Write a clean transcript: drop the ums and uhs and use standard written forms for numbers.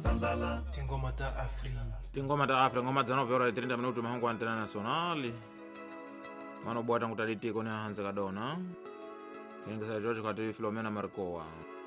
Tingoma ta Afrika. Tingoma ta Afrika, ngoma zanovera 30 minuti mahungu antena nationali. Mano bwata ngutalitiko ni hanza kadona. Ngengesa George Kati Filomena Marcoa.